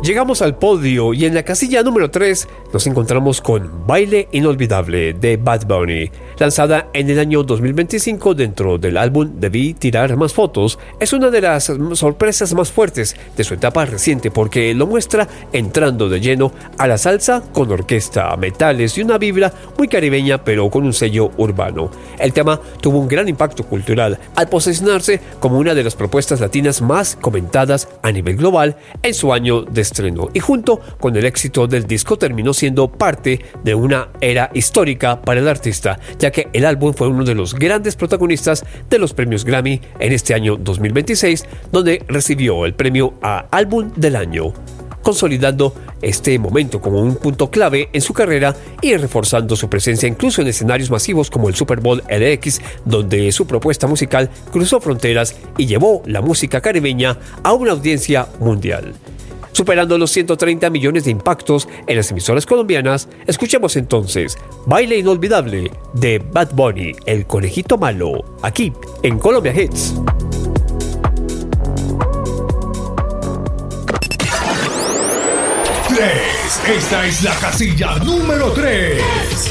Llegamos al podio y en la casilla número 3 nos encontramos con Baile Inolvidable de Bad Bunny. Lanzada en el año 2025 dentro del álbum Debí Tirar Más Fotos, es una de las sorpresas más fuertes de su etapa reciente porque lo muestra entrando de lleno a la salsa con orquesta, metales y una vibra muy caribeña pero con un sello urbano. El tema tuvo un gran impacto cultural al posicionarse como una de las propuestas latinas más comentadas a nivel global en su año de estreno, y junto con el éxito del disco terminó siendo parte de una era histórica para el artista, ya que el álbum fue uno de los grandes protagonistas de los premios Grammy en este año 2026, donde recibió el premio a Álbum del Año, consolidando este momento como un punto clave en su carrera y reforzando su presencia incluso en escenarios masivos como el Super Bowl LX, donde su propuesta musical cruzó fronteras y llevó la música caribeña a una audiencia mundial. Superando los 130 millones de impactos en las emisoras colombianas, escuchemos entonces Baile Inolvidable de Bad Bunny, el conejito malo, aquí en Colombia Hits. 3. Esta es la casilla número 3.